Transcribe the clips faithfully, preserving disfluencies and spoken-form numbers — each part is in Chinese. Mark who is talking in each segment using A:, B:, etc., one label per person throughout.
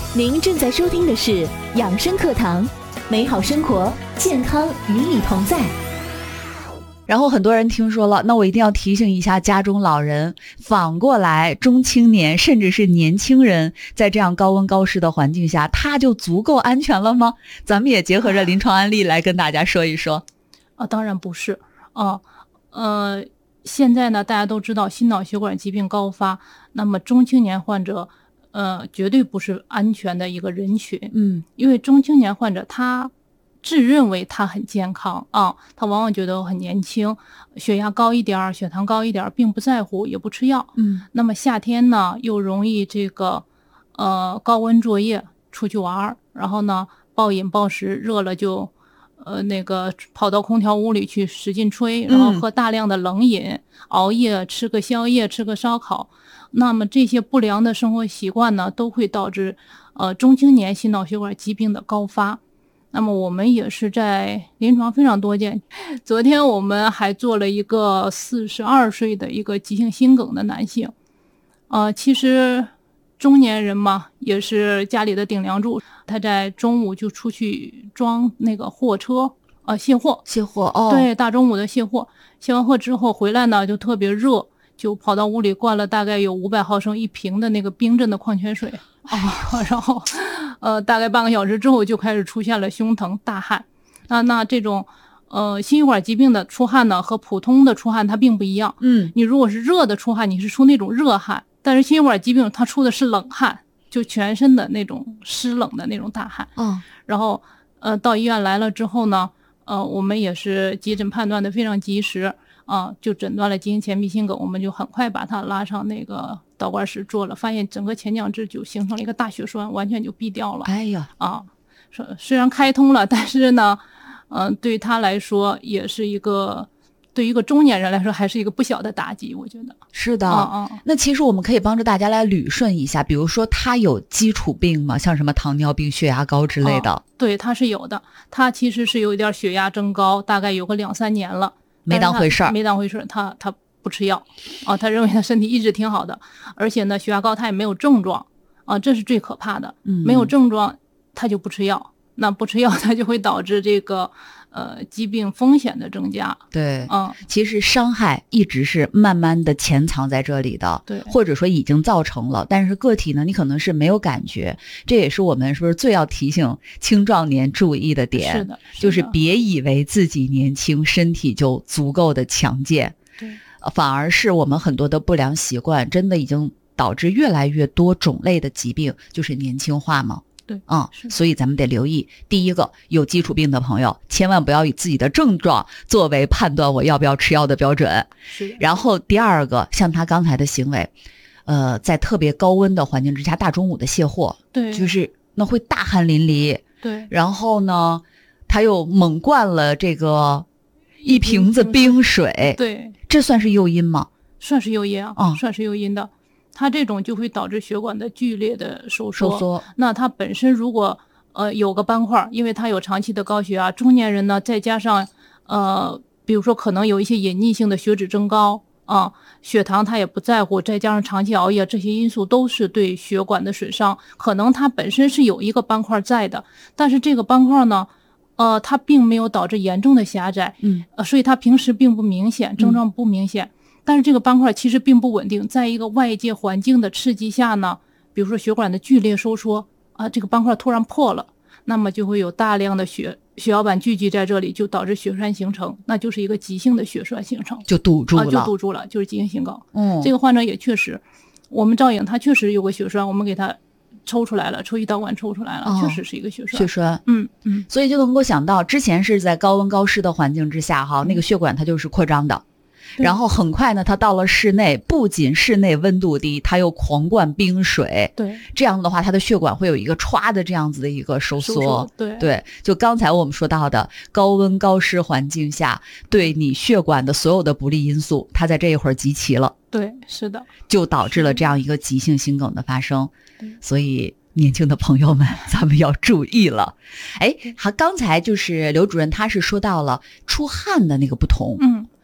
A: 您正在收听的是养生课堂，美好生活，健康与你同在。
B: 然后很多人听说了，那我一定要提醒一下家中老人，反过来中青年甚至是年轻人，在这样高温高湿的环境下，他就足够安全了吗？咱们也结合着临床案例来跟大家说一说。
C: 啊，当然不是啊，呃，现在呢，大家都知道心脑血管疾病高发，那么中青年患者，呃，绝对不是安全的一个人群。
B: 嗯，
C: 因为中青年患者他自认为他很健康啊，他往往觉得我很年轻，血压高一点儿，血糖高一点儿，并不在乎，也不吃药。
B: 嗯，
C: 那么夏天呢，又容易这个呃高温作业，出去玩儿，然后呢暴饮暴食，热了就呃那个跑到空调屋里去使劲吹，然后喝大量的冷饮，嗯、熬夜，吃个宵夜，吃个烧烤。那么这些不良的生活习惯呢，都会导致呃中青年心脑血管疾病的高发。那么我们也是在临床非常多见，昨天我们还做了一个四十二岁的一个急性心梗的男性，呃，其实中年人嘛，也是家里的顶梁柱，他在中午就出去装那个货车，呃，卸货，
B: 卸货哦，
C: 对，大中午的卸货，卸完货之后回来呢，就特别热，就跑到屋里灌了大概有五百毫升一瓶的那个冰镇的矿泉水。哦，然后，呃，大概半个小时之后就开始出现了胸疼、大汗。那那这种，呃，心血管疾病的出汗呢，和普通的出汗它并不一样。
B: 嗯，
C: 你如果是热的出汗，你是出那种热汗，但是心血管疾病它出的是冷汗，就全身的那种湿冷的那种大汗。
B: 嗯，
C: 然后，呃，到医院来了之后呢，呃，我们也是急诊判断的非常及时。啊，就诊断了急性前壁心梗，我们就很快把它拉上那个导管室做了，发现整个前腔支就形成了一个大血栓，完全就闭掉了。
B: 哎呀，
C: 啊，虽然开通了，但是呢，嗯、呃，对他来说也是一个，对于一个中年人来说还是一个不小的打击，我觉得。
B: 是的，
C: 嗯嗯。
B: 那其实我们可以帮助大家来捋顺一下，比如说他有基础病吗？像什么糖尿病、血压高之类的？
C: 哦、对，他是有的，他其实是有一点血压增高，大概有个两三年了。
B: 没当回事儿，
C: 没当回事儿，他他不吃药啊，他认为他身体一直挺好的，而且呢，血压高他也没有症状啊，这是最可怕的。
B: 嗯，
C: 没有症状他就不吃药，那不吃药他就会导致这个呃疾病风险的增加。
B: 对，
C: 嗯，
B: 其实伤害一直是慢慢的潜藏在这里的，
C: 对，
B: 或者说已经造成了，但是个体呢，你可能是没有感觉，这也是我们是不是最要提醒青壮年注意的点？
C: 是的，是的，
B: 就是别以为自己年轻，身体就足够的强健，
C: 对，
B: 反而是我们很多的不良习惯，真的已经导致越来越多种类的疾病，就是年轻化嘛。
C: 对，
B: 嗯，所以咱们得留意，第一个，有基础病的朋友，千万不要以自己的症状作为判断我要不要吃药的标准。
C: 是。
B: 然后第二个，像他刚才的行为，呃，在特别高温的环境之下，大中午的卸货，
C: 对，
B: 就是那会大汗淋漓。
C: 对。
B: 然后呢，他又猛灌了这个一瓶子冰水。
C: 对。
B: 这算是诱因吗？
C: 算是诱因啊，
B: 嗯、
C: 算是诱因的。它这种就会导致血管的剧烈的收缩，
B: 收缩。
C: 那它本身如果呃有个斑块，因为它有长期的高血压，中年人呢再加上呃比如说可能有一些隐匿性的血脂增高啊，血糖他也不在乎，再加上长期熬夜，这些因素都是对血管的损伤。可能它本身是有一个斑块在的，但是这个斑块呢，呃它并没有导致严重的狭窄，
B: 嗯，
C: 呃所以它平时并不明显，症状不明显。嗯，但是这个斑块其实并不稳定，在一个外界环境的刺激下呢，比如说血管的剧烈收缩啊，这个斑块突然破了，那么就会有大量的血血小板聚集在这里，就导致血栓形成，那就是一个急性的血栓形成，
B: 就堵住了，
C: 啊、就堵住了，就是急性心梗。
B: 嗯，
C: 这个患者也确实，我们照影他确实有个血栓，我们给他抽出来了，抽胰导管抽出来了，哦、确实是一个血栓。
B: 血栓，
C: 嗯嗯，
B: 所以就能够想到，之前是在高温高湿的环境之下，哈，那个血管它就是扩张的。然后很快呢，它到了室内，不仅室内温度低，它又狂灌冰水。
C: 对，
B: 这样的话，它的血管会有一个歘的这样子的一个收缩。收缩
C: 对
B: 对，就刚才我们说到的高温高湿环境下，对你血管的所有的不利因素，它在这一会儿集齐了。
C: 对，是的，
B: 就导致了这样一个急性心梗的发生。所以年轻的朋友们，咱们要注意了。哎，好，刚才就是刘主任他是说到了出汗的那个不同。
C: 嗯。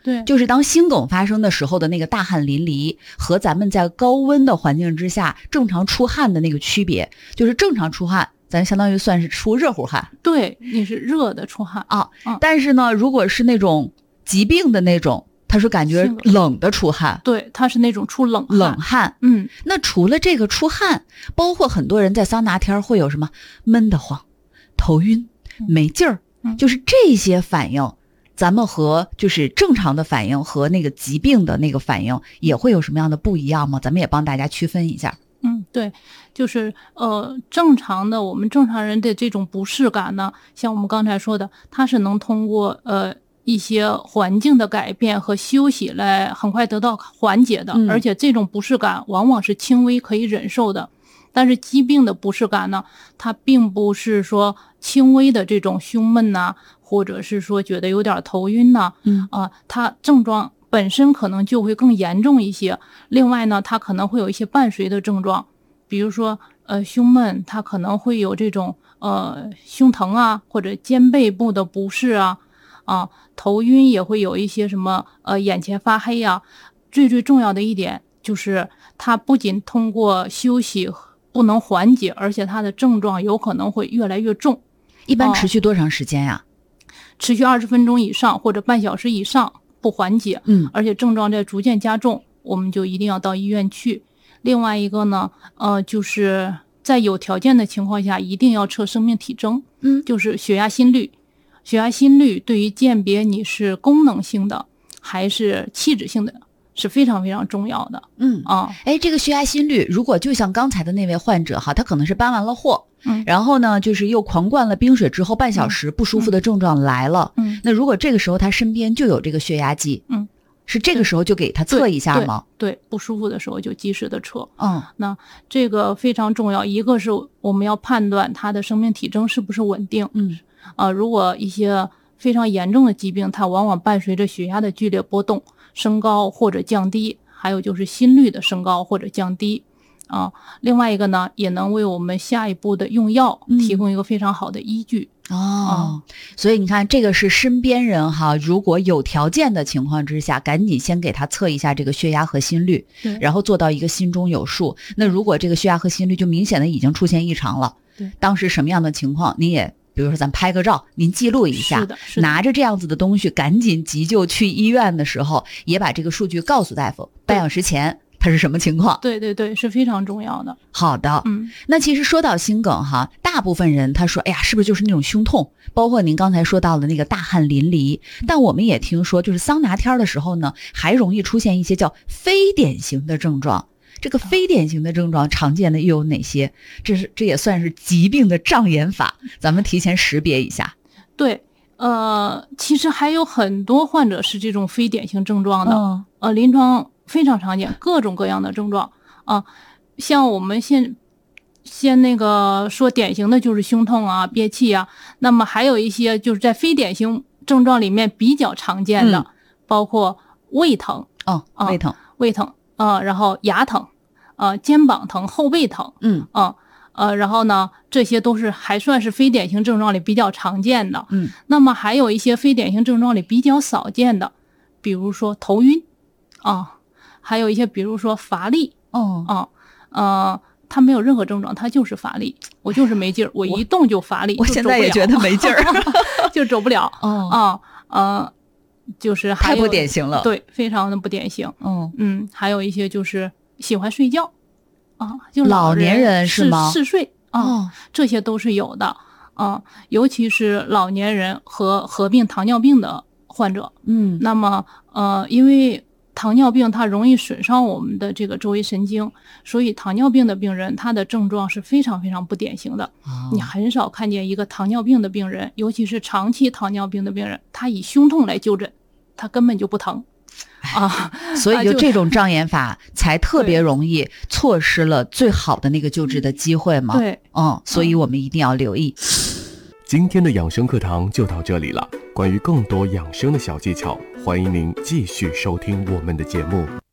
C: 对，
B: 就是当心梗发生的时候的那个大汗淋漓，和咱们在高温的环境之下正常出汗的那个区别，就是正常出汗，咱相当于算是出热乎汗。
C: 对，你是热的出汗
B: 啊、
C: 嗯。
B: 但是呢，如果是那种疾病的那种，他说感觉冷的出汗，
C: 对，他是那种出冷汗
B: 冷汗。
C: 嗯，
B: 那除了这个出汗，包括很多人在桑拿天会有什么闷得慌、头晕、没劲儿、
C: 嗯，
B: 就是这些反应，咱们和就是正常的反应和那个疾病的那个反应也会有什么样的不一样吗？咱们也帮大家区分一下。
C: 嗯，对，就是呃，正常的我们正常人的这种不适感呢，像我们刚才说的，它是能通过呃一些环境的改变和休息来很快得到缓解的，
B: 嗯，
C: 而且这种不适感往往是轻微可以忍受的。但是疾病的不适感呢，它并不是说轻微的这种胸闷呐、啊，或者是说觉得有点头晕呐、啊，
B: 嗯
C: 啊、呃，它症状本身可能就会更严重一些。另外呢，它可能会有一些伴随的症状，比如说呃胸闷，它可能会有这种呃胸疼啊，或者肩背部的不适啊，啊头晕也会有一些什么呃眼前发黑啊。最最重要的一点就是它不仅通过休息不能缓解，而且它的症状有可能会越来越重。
B: 一般持续多长时间呀？
C: 哦、持续二十分钟以上或者半小时以上不缓解，
B: 嗯，
C: 而且症状在逐渐加重，我们就一定要到医院去。另外一个呢，呃，就是在有条件的情况下，一定要测生命体征，
B: 嗯，
C: 就是血压、心率。血压、心率对于鉴别你是功能性的还是器质性的是非常非常重要的。
B: 嗯
C: 啊，
B: 哎，这个血压、心率，如果就像刚才的那位患者哈，他可能是搬完了货，
C: 嗯，
B: 然后呢，就是又狂灌了冰水之后，半小时不舒服的症状来了，
C: 嗯，
B: 那如果这个时候他身边就有这个血压计，
C: 嗯，
B: 是这个时候就给他测一下吗？
C: 对，对，不舒服的时候就及时的测。
B: 嗯，
C: 那这个非常重要，一个是我们要判断他的生命体征是不是稳定，
B: 嗯，
C: 啊、呃，如果一些非常严重的疾病，它往往伴随着血压的剧烈波动、升高或者降低，还有就是心率的升高或者降低。啊，另外一个呢，也能为我们下一步的用药提供一个非常好的依据。
B: 嗯、哦，所以你看，这个是身边人哈，如果有条件的情况之下，赶紧先给他测一下这个血压和心率，然后做到一个心中有数。那如果这个血压和心率就明显的已经出现异常了，
C: 对，
B: 当时什么样的情况，你也比如说咱拍个照，您记录一下，
C: 是的，是的，
B: 拿着这样子的东西，赶紧急救去医院的时候，也把这个数据告诉大夫，半小时前它是什么情况？
C: 对对对，是非常重要的。
B: 好的，
C: 嗯，
B: 那其实说到心梗哈，大部分人他说，哎呀，是不是就是那种胸痛？包括您刚才说到的那个大汗淋漓，但我们也听说，就是桑拿天的时候呢，还容易出现一些叫非典型的症状。这个非典型的症状常见的又有哪些？这是这也算是疾病的障眼法，咱们提前识别一下。
C: 对，呃，其实还有很多患者是这种非典型症状的，
B: 嗯、
C: 呃，临床非常常见，各种各样的症状啊、呃。像我们先先那个说典型的就是胸痛啊、憋气啊，那么还有一些就是在非典型症状里面比较常见的，嗯、包括胃疼，
B: 哦，
C: 啊、
B: 胃疼，
C: 胃疼啊、呃，然后牙疼。呃，肩膀疼、后背疼，
B: 嗯
C: 啊，呃，然后呢，这些都是还算是非典型症状里比较常见的，
B: 嗯。
C: 那么还有一些非典型症状里比较少见的，比如说头晕，啊，还有一些比如说乏力，
B: 哦，
C: 啊，呃，他没有任何症状，他就是乏力，我就是没劲儿，我一动就乏力，
B: 我现在也觉得没劲儿，
C: 就走不了，
B: 哦，
C: 啊，呃，就是还有
B: 太不典型了，
C: 对，非常的不典型，
B: 嗯
C: 嗯，还有一些就是喜欢睡觉。啊，就
B: 老年人是吗？
C: 嗜睡啊、
B: 哦，
C: 这些都是有的啊，尤其是老年人和合并糖尿病的患者。
B: 嗯，
C: 那么呃，因为糖尿病它容易损伤我们的这个周围神经，所以糖尿病的病人他的症状是非常非常不典型的。
B: 哦、
C: 你很少看见一个糖尿病的病人，尤其是长期糖尿病的病人，他以胸痛来就诊，他根本就不疼。啊，
B: 所以就这种障眼法才特别容易错失了最好的那个救治的机会嘛。
C: 对，
B: 嗯，所以我们一定要留意。
D: 今天的养生课堂就到这里了。关于更多养生的小技巧，欢迎您继续收听我们的节目。